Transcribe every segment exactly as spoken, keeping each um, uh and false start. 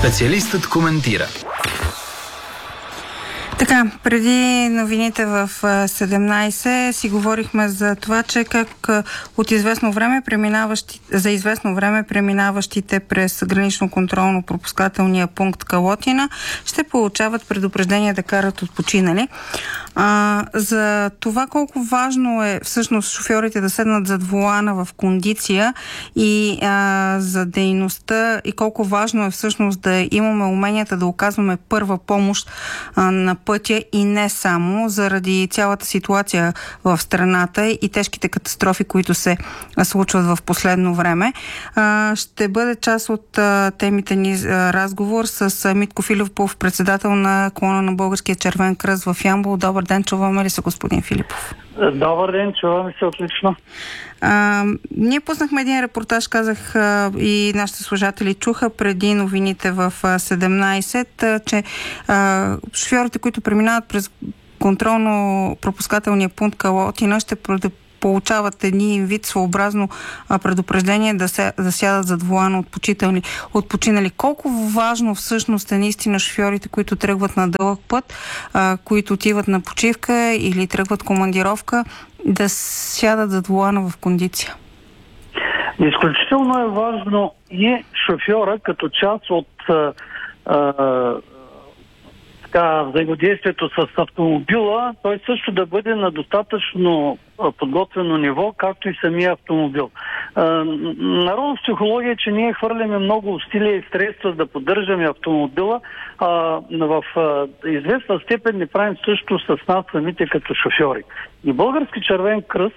Специалистът коментира. Така, преди новините в седемнайсет си говорихме за това, че как от известно време преминаващи, за известно време преминаващите през гранично-контролно-пропускателния пункт Калотина ще получават предупреждение да карат отпочинали. А, за това колко важно е всъщност шофьорите да седнат зад волана в кондиция и а, за дейността и колко важно е всъщност да имаме уменията да оказваме първа помощ а, на пътя и не само заради цялата ситуация в страната и тежките катастрофи, които се случват в последно време. А, ще бъде част от а, темите ни а, разговор с а, Митко Филипов, председател на клона на Българския червен кръст в Ямбол. Добър ден, чуваме ли се, господин Филипов? Добър ден, чуваме се отлично. А, ние пуснахме един репортаж, казах а, и нашите слушатели чуха преди новините в а, седемнайсет, а, че а, шофьорите, които преминават през контролно-пропускателния пункт Калотина, ще получават един вид своеобразно а, предупреждение да, се, да сядат зад волана отпочинали. отпочинали. Колко важно всъщност е наистина шофьорите, които тръгват на дълъг път, а, които отиват на почивка или тръгват командировка, да сядат зад волана в кондиция? Изключително е важно и шофьора като част от а, а, така, взаимодействието с автомобила, той също да бъде на достатъчно подготвено ниво, както и самия автомобил. Народна психология е, че ние хвърляме много усилия и средства да поддържаме автомобила, а в известна степен не правим също с нас самите като шофьори. И Български червен кръст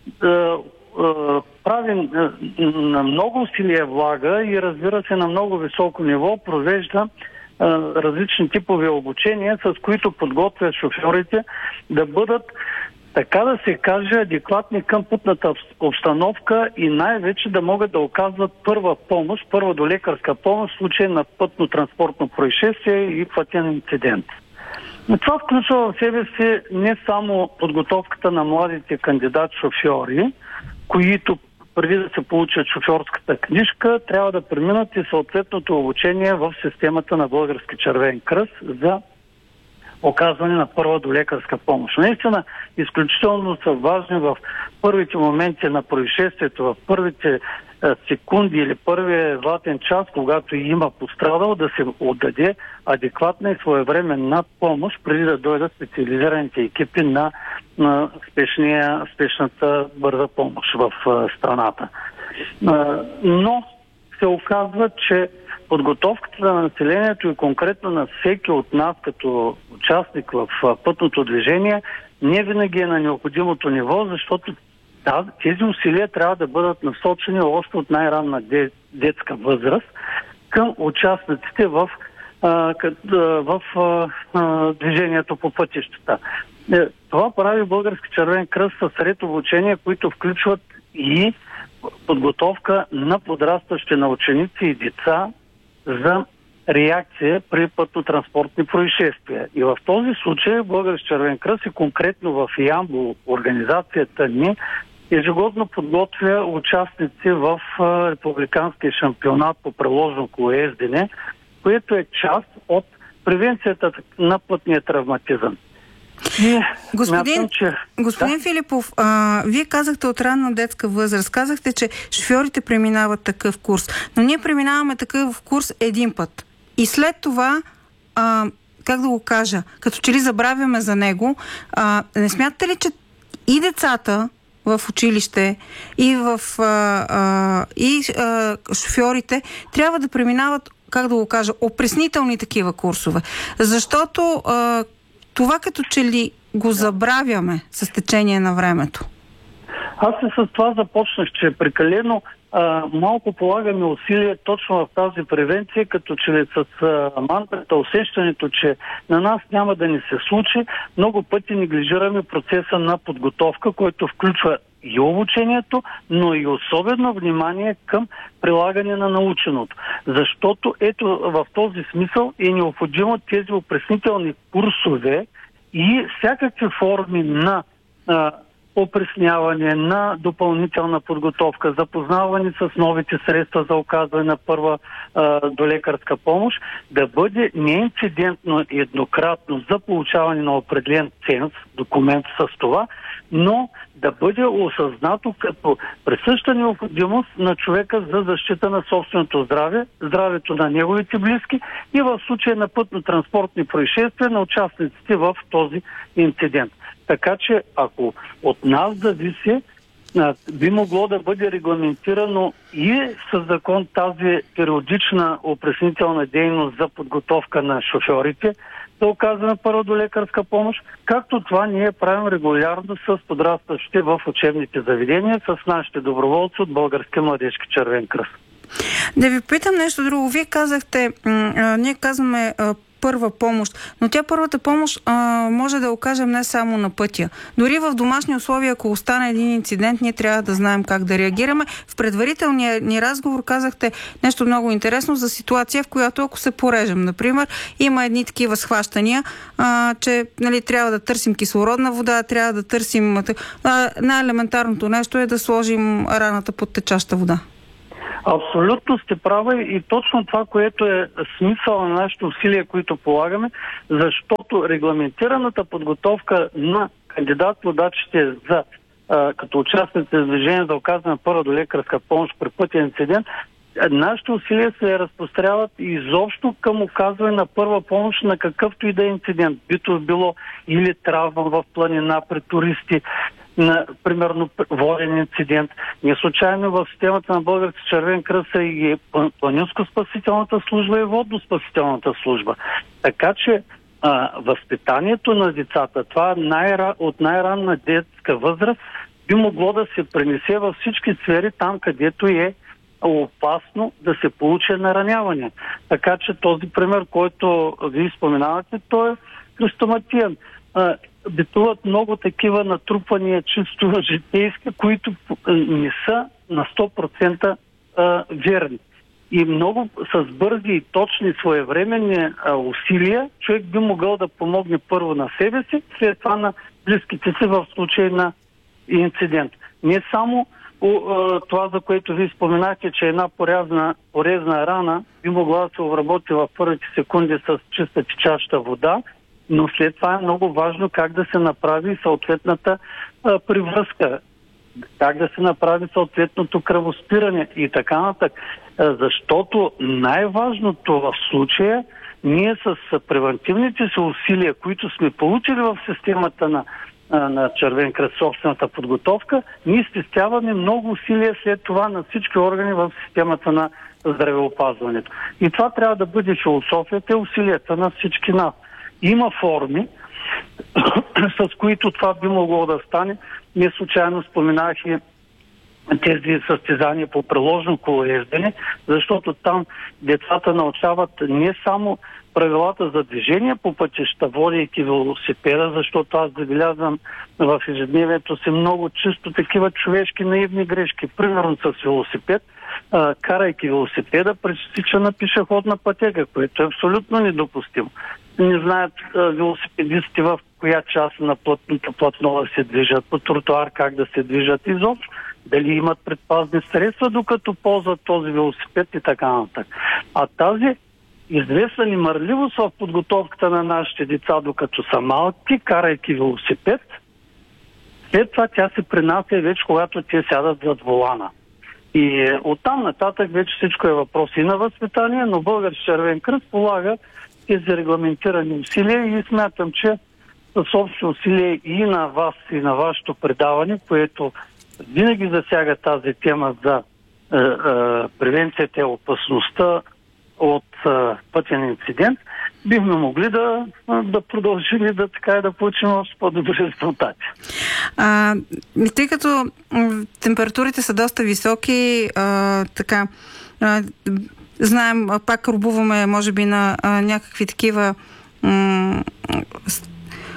прави на много усилия влага и разбира се на много високо ниво провежда различни типове обучения, с които подготвят шофьорите да бъдат, така да се каже, адекватни към пътната обстановка и най-вече да могат да оказват първа помощ, първа до лекарска помощ в случай на пътно-транспортно происшествие и пътен инцидент. Но това включва в себе си не само подготовката на младите кандидат-шофьори, които преди да се получат шофьорската книжка, трябва да преминат и съответното обучение в системата на Български червен кръст за оказване на първа до лекарска помощ. Наистина, изключително са важни в първите моменти на происшествието, в първите секунди или първия златен час, когато има пострадал, да се отдаде адекватна и своевременна помощ, преди да дойдат специализираните екипи на, на спешния, спешната бърза помощ в страната. Но се оказва, че подготовката на населението и конкретно на всеки от нас като участник в пътното движение не винаги е на необходимото ниво, защото да, тези усилия трябва да бъдат насочени още от най-ранна де, детска възраст към участниците в, а, в а, движението по пътищата. Това прави Български червен кръст с ред обучения, които включват и подготовка на подрастващи на ученици и деца за реакция при пътно-транспортни происшествия. И в този случай Български червен кръст и конкретно в Ямбол организацията ни ежегодно подготвя участници в републиканския шампионат по приложно колоездене, което е част от превенцията на пътния травматизъм. И, господин мятам, че... господин да? Филипов, а, вие казахте от ранна детска възраст, казахте, че шофьорите преминават такъв курс, но ние преминаваме такъв курс един път. И след това, а, как да го кажа, като че ли забравяме за него, а, не смятате ли, че и децата в училище и в а, а, и а, шофьорите трябва да преминават, как да го кажа, опреснителни такива курсове? Защото а, това като че ли го забравяме с течение на времето. Аз и с това започнах, че прекалено а, малко полагаме усилия точно в тази превенция, като че ли с а, мантрата, усещането, че на нас няма да ни се случи, много пъти неглижираме процеса на подготовка, който включва и обучението, но и особено внимание към прилагане на наученото. Защото ето в този смисъл е необходимо тези опреснителни курсове и всякакви форми на а, опресняване, на допълнителна подготовка, запознаване с новите средства за оказване на първа а, долекарска помощ, да бъде не инцидентно и еднократно за получаване на определен ценз, документ с това, но да бъде осъзнато като присъща необходимост на човека за защита на собственото здраве, здравето на неговите близки и в случай на пътно-транспортни происшествия на участниците в този инцидент. Така че, ако от нас зависи, би могло да бъде регламентирано и със закон тази периодична опреснителна дейност за подготовка на шофьорите да оказваме първа долекарска помощ, както това ние правим регулярно с подрастващите в учебните заведения, с нашите доброволци от Българския младежки червен кръст. Да ви питам нещо друго. Вие казахте, а, ние казваме а, първа помощ, но тя първата помощ а, може да окажем не само на пътя. Дори в домашни условия, ако остане един инцидент, ние трябва да знаем как да реагираме. В предварителния ни разговор казахте нещо много интересно за ситуация, в която ако се порежем, например, има едни такива схващания, а, че нали, трябва да търсим кислородна вода, трябва да търсим... А, най-елементарното нещо е да сложим раната под течаща вода. Абсолютно сте права и точно това, което е смисъл на нашите усилия, които полагаме, защото регламентираната подготовка на кандидат-водачите за а, като участници в движение за оказване на първа долекарска помощ при пътен инцидент, нашите усилия се разпространяват изобщо към оказване на първа помощ на какъвто и да е инцидент. Бито било или травма в планина при туристи, на, примерно, воден инцидент. Не случайно в системата на Български червен кръст е и планинско-спасителната служба и водно-спасителната служба. Така че а, възпитанието на децата, това най- от най-ранна детска възраст, би могло да се пренесе във всички сфери там, където е опасно да се получи нараняване. Така че този пример, който вие споменавате, той е хрестоматиен. Битуват много такива натрупвания чисто житейски, които не са на сто процента верни. И много с бързи и точни своевременни а, усилия човек би могъл да помогне първо на себе си, след това на близките си в случай на инцидент. Не само о, това, за което ви споменахте, че една порезна, порезна рана би могла да се обработи в първите секунди с чиста течаща вода, но след това е много важно как да се направи съответната а, привръзка, как да се направи съответното кръвоспиране и така нататък. Защото най-важното в случая, ние с превентивните си усилия, които сме получили в системата на, на Червен кръст, собствената подготовка, ние спестяваме много усилия след това на всички органи в системата на здравеопазването. И това трябва да бъде философията и усилията на всички нас. Има форми, с които това би могло да стане. Не случайно споменах и тези състезания по приложно колоездене, защото там децата научават не само правилата за движение по пътища, водейки велосипеда, защото аз забелязвам в ежедневието си много чисто такива човешки наивни грешки. Примерно с велосипед, а, карайки велосипеда, пресича на пешеходна пътека, което е абсолютно недопустимо. Не знаят а, велосипедистите в коя част на плътното платно да се движат, по тротуар как да се движат изобщо, дали имат предпазни средства, докато ползват този велосипед и така нататък. А тази известна немърливост в подготовката на нашите деца, докато са малки, карайки велосипед, след това тя се принася вече, когато те сядат зад волана. И оттам нататък вече всичко е въпрос и на възпитание, но Български червен кръст полага тези регламентирани усилия и смятам, че с общо усилие и на вас, и на вашето предаване, което винаги засяга тази тема за е, е, превенцията и опасността от е, пътен инцидент, бихме могли да, да продължим и да, така, да получим още по-добри резултати. А, тъй като температурите са доста високи, а, така, а, знаем, пак рубуваме, може би, на а, някакви такива м-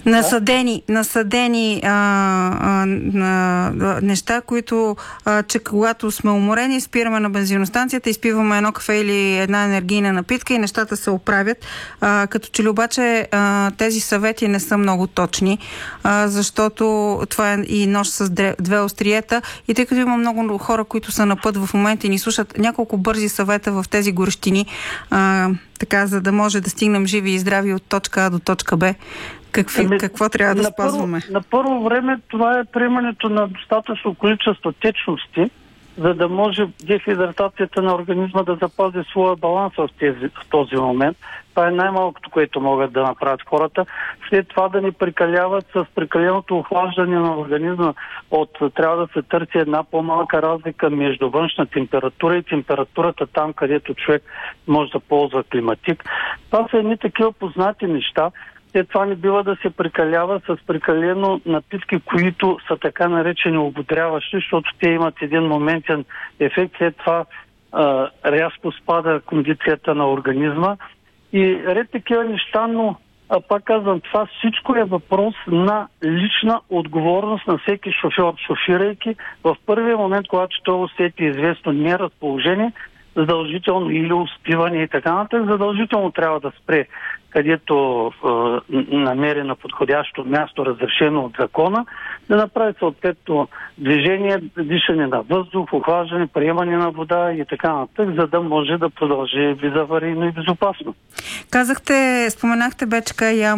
Насъдени, насъдени а, а, а, неща, които, а, че когато сме уморени, спираме на бензиностанцията, изпиваме едно кафе или една енергийна напитка и нещата се оправят. А, като че ли обаче а, тези съвети не са много точни, а, защото това е и нож с две остриета. И тъй като има много хора, които са на път в момента и ни слушат, няколко бързи съвета в тези горещини, а, така, за да може да стигнем живи и здрави от точка А до точка Б. Какви, ами, какво трябва да на спазваме? Първо, на първо време това е приемането на достатъчно количество течности, за да може дехидратацията на организма да запази своя баланс в, тези, в този момент. Това е най-малкото, което могат да направят хората. След това да ни прекаляват с прекаленото охлаждане на организма. От, трябва да се търси една по-малка разлика между външна температура и температурата там, където човек може да ползва климатик. Това са едни такива познати неща. След това не бива да се прекалява с прекалено напитки, които са така наречени ободряващи, защото те имат един моментен ефект. След това а, рязко спада кондицията на организма и ред такива неща, но а, пак казвам, това всичко е въпрос на лична отговорност на всеки шофьор. Шофирайки в първия момент, когато той усети известно неразположение, задължително или успиване и така нататък, задължително трябва да спре, където е, намери на подходящо място, разрешено от закона, да направи съответно движение, дишане на въздух, охлаждане, приемане на вода и така нататък, за да може да продължи безаварийно и безопасно. Казахте, споменахте БЧК и